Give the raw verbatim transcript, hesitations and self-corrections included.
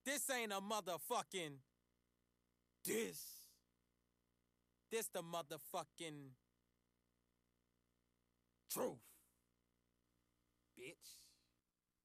This ain't a motherfucking this. This the motherfucking truth, bitch.